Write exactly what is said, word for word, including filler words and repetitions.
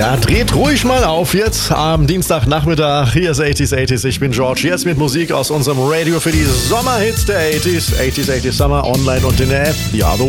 Ja, dreht ruhig mal auf jetzt am Dienstagnachmittag. Hier ist achtziger achtziger. Ich bin George. Jetzt mit Musik aus unserem Radio für die Sommerhits der achtziger. achtziger achtziger Summer online und in der App. Ja, the